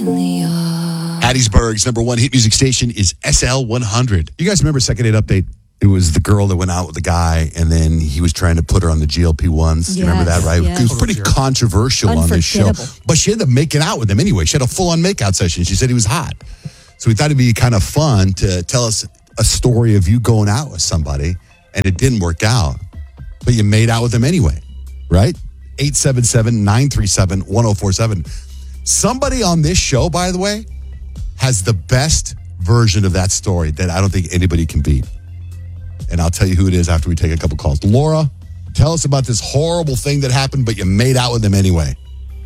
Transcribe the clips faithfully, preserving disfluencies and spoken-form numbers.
really are. Hattiesburg's number one hit music station is S L one hundred. You guys remember Second Date Update? It was the girl that went out with the guy, and then he was trying to put her on the G L P ones. You remember that, right? Yes. It was pretty controversial on this show. But she ended up making out with him anyway. She had a full-on makeout session. She said he was hot. So we thought it'd be kind of fun to tell us a story of you going out with somebody, and it didn't work out, but you made out with them anyway, right? eight seven seven, nine three seven, one oh four seven. Somebody on this show, by the way, has the best version of that story that I don't think anybody can beat. And I'll tell you who it is after we take a couple calls. Laura, tell us about this horrible thing that happened, but you made out with them anyway.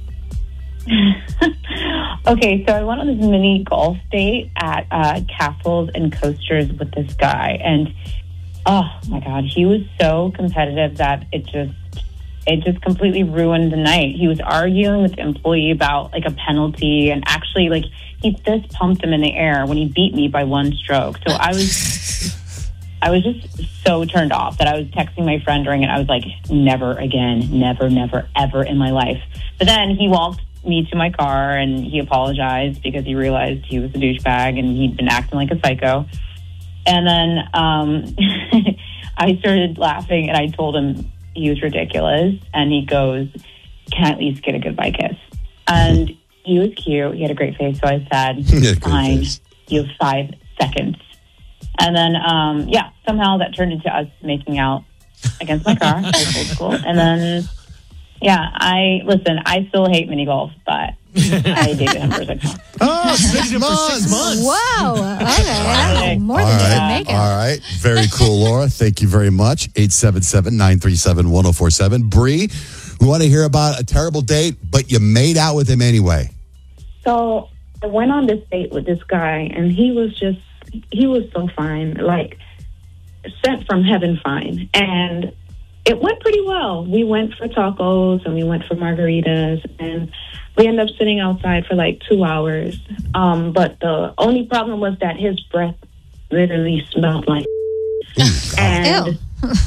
Okay, so I went on this mini golf date at uh, Castles and Coasters with this guy. And, oh, my God, he was so competitive that it just it just completely ruined the night. He was arguing with the employee about, like, a penalty. And actually, like, he fist pumped him in the air when he beat me by one stroke. So I was... I was just so turned off that I was texting my friend during it. I was like, never again, never, never, ever in my life. But then he walked me to my car and he apologized because he realized he was a douchebag and he'd been acting like a psycho. And then um, I started laughing and I told him he was ridiculous. And he goes, can I at least get a goodbye kiss? And he was cute. He had a great face. So I said, fine, you have five seconds. And then, um, yeah, somehow that turned into us making out against my car. Old school. And then, yeah, I, listen, I still hate mini golf, but I dated him for six months. Oh, six months. six months. Wow. Okay. More than All just right. a make out. All right. Very cool, Laura. Thank you very much. eight seven seven, nine three seven, one oh four seven. Bree, we want to hear about a terrible date, but you made out with him anyway. So I went on this date with this guy, and he was just, he was so fine, like sent from heaven fine. And it went pretty well. We went for tacos and we went for margaritas, and we ended up sitting outside for like two hours. Um, but the only problem was that his breath literally smelled like and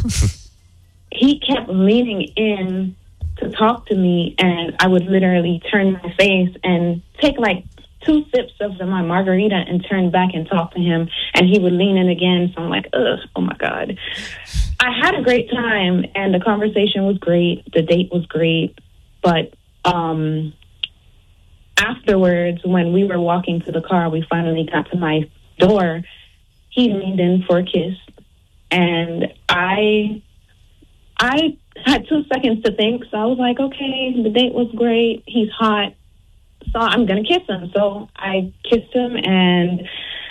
he kept leaning in to talk to me, and I would literally turn my face and take like two sips of the, my margarita and turn back and talk to him, and he would lean in again. So I'm like, ugh, oh my God. I had a great time, and the conversation was great. The date was great. But um, afterwards, when we were walking to the car, we finally got to my door. He leaned in for a kiss, and I, I had two seconds to think. So I was like, okay, the date was great. He's hot. So I'm going to kiss him. So I kissed him, and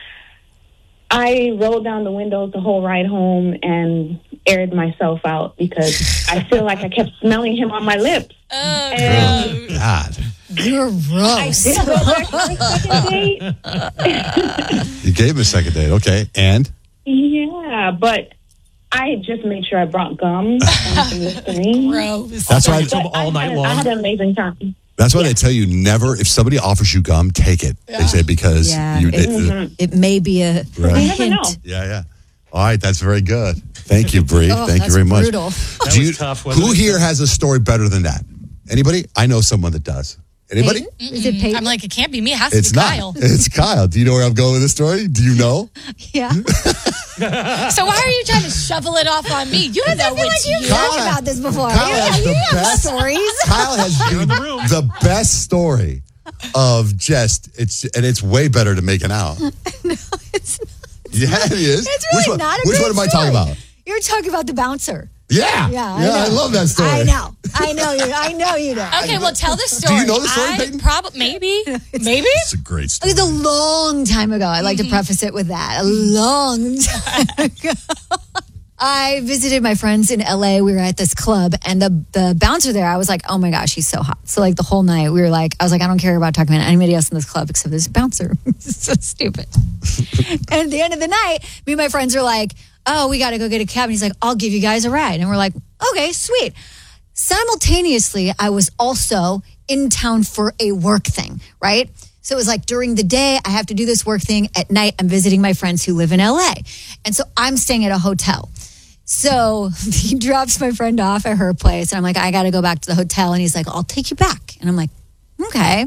I rolled down the windows the whole ride home and aired myself out because I feel like I kept smelling him on my lips. Oh, and God. You're gross. I did go back for a second date. You gave him a second date. Okay. And? Yeah, but I just made sure I brought gum and some Listerine. Gross. That's why, But all I night had, long. I had an amazing time. that's why they tell you never, if somebody offers you gum, take it. They say because Yeah, you, it- it- Mm-hmm. It may be a Right. You never hint. know. yeah, yeah. All right. That's very good. Thank you, Bree. Oh, Thank you that's very much. brutal. That Do was you- tough, wasn't Who it? here has a story better than that? Anybody? I know someone that does. Anybody? Peyton? Is it Peyton? I'm like, it can't be me. It has to It's be not. Kyle. It's Kyle. Do you know where I'm going with this story? Do you know? Yeah. So why are you trying to shovel it off on me? You know I feel like it's you've you. Kyle- talked about this before. Kyle yeah, has you the have best- stories. Kyle has the, the best story of just it's and it's way better to making out. No, it's not. Yeah, it is. It's really which one, not a Which great one am I story. talking about? You're talking about the bouncer. Yeah, Yeah, I, yeah. know. I love that story. I know. I know you. I know you know. Okay, well, tell the story. you know the story, I Peyton? Probably, maybe, maybe. It's a great story. It was a long time ago. I like to preface it with that. A long time ago. I visited my friends in L A. We were at this club, and the the bouncer there, I was like, oh my gosh, he's so hot. So like the whole night, we were like, I was like, I don't care about talking about anybody else in this club except this bouncer. It's so stupid. And at the end of the night, me and my friends are like, oh, we got to go get a cab. And he's like, I'll give you guys a ride. And we're like, okay, sweet. Simultaneously, I was also in town for a work thing, right? So it was like during the day, I have to do this work thing. At night, I'm visiting my friends who live in L A. And so I'm staying at a hotel. So he drops my friend off at her place. And I'm like, I got to go back to the hotel. And he's like, I'll take you back. And I'm like, okay.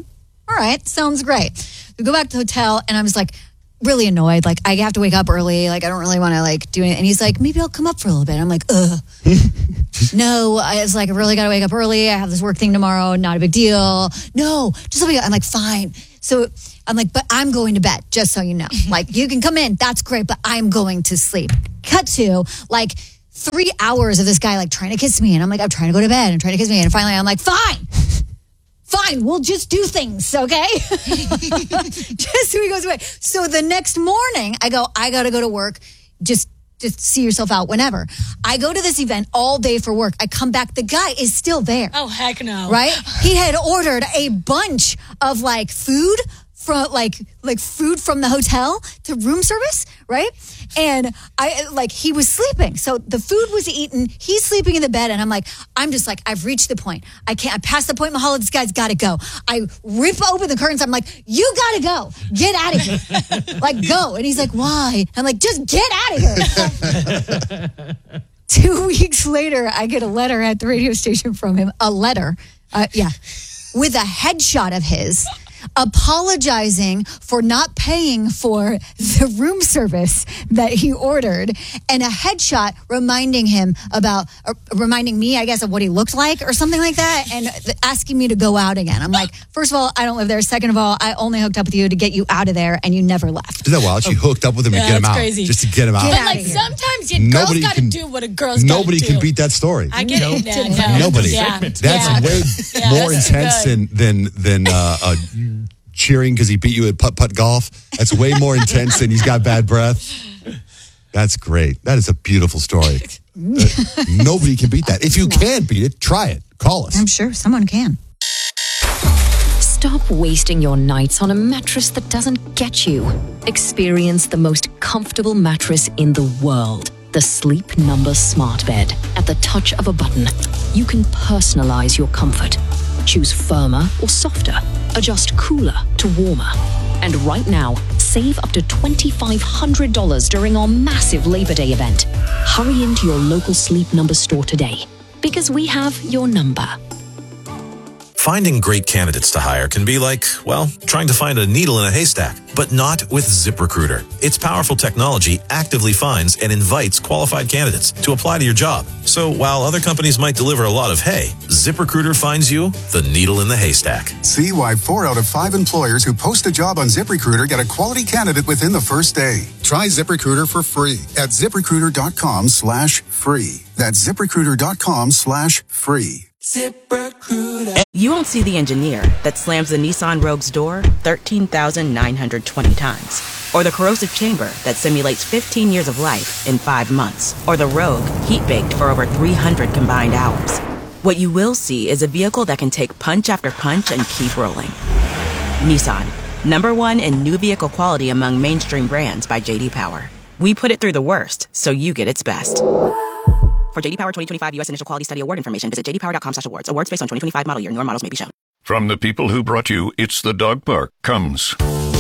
all right, sounds great. We go back to the hotel, and I was like, really annoyed. Like, I have to wake up early. Like, I don't really want to, like, do it. And he's like, maybe I'll come up for a little bit. I'm like, ugh. No, I was like, I really got to wake up early. I have this work thing tomorrow. Not a big deal. No, just let me go. I'm like, fine. So I'm like, but I'm going to bed, just so you know. Like, you can come in. That's great, but I'm going to sleep. Cut to, like, three hours of this guy, like, trying to kiss me. And I'm like, I'm trying to go to bed and trying to kiss me. And finally, I'm like, fine. Fine, we'll just do things, okay? Just so he goes away. So the next morning, I go, I got to go to work. Just just see yourself out whenever. I go to this event all day for work. I come back. The guy is still there. Oh, heck no. Right? He had ordered a bunch of, like, food from, like, like food from the hotel to room service, right? And I, like, he was sleeping. So the food was eaten. He's sleeping in the bed. And I'm like, I'm just like, I've reached the point. I can't, I passed the point, Mahalo, this guy's got to go. I rip open the curtains. I'm like, you got to go. Get out of here. Like, go. And he's like, why? I'm like, just get out of here. Two weeks later, I get a letter at the radio station from him. A letter. Uh, yeah. With a headshot of his. Apologizing for not paying for the room service that he ordered, and a headshot reminding him about, uh, reminding me, I guess, of what he looked like or something like that, and th- asking me to go out again. I'm like, first of all, I don't live there. Second of all, I only hooked up with you to get you out of there, and you never left. Isn't that wild? She hooked up with him Yeah, to get him that's out. crazy. Just to get him out. Get But out like of here. sometimes you Nobody girls got to can- do what a girl's got to do. Nobody can beat that story. I get No. it. Yeah, no. Nobody. Yeah. That's Yeah. way Yeah, more that's intense good. than than than uh, uh, cheering because he beat you at putt putt golf. That's way more intense than he's got bad breath. That's great. That is a beautiful story. Uh, nobody can beat that. If you can beat it, try it. Call us. I'm sure someone can. Stop wasting your nights on a mattress that doesn't get you. Experience the most comfortable mattress in the world. The Sleep Number Smart Bed. At the touch of a button, you can personalize your comfort. Choose firmer or softer. Adjust cooler to warmer. And right now, save up to twenty-five hundred dollars during our massive Labor Day event. Hurry into your local Sleep Number store today, because we have your number. Finding great candidates to hire can be like, well, trying to find a needle in a haystack, but not with ZipRecruiter. Its powerful technology actively finds and invites qualified candidates to apply to your job. So while other companies might deliver a lot of hay, ZipRecruiter finds you the needle in the haystack. See why four out of five employers who post a job on ZipRecruiter get a quality candidate within the first day. Try ZipRecruiter for free at ZipRecruiter.com slash free. That's ZipRecruiter.com slash free. You won't see the engineer that slams the Nissan Rogue's door thirteen thousand nine hundred twenty times. Or the corrosive chamber that simulates fifteen years of life in five months. Or the Rogue heat-baked for over three hundred combined hours. What you will see is a vehicle that can take punch after punch and keep rolling. Nissan, number one in new vehicle quality among mainstream brands by J D Power. We put it through the worst, so you get its best. For J D Power twenty twenty-five U S Initial Quality Study Award information, visit j d power dot com slash awards. Awards based on twenty twenty-five model year. Newer models may be shown. From the people who brought you It's the Dog Park comes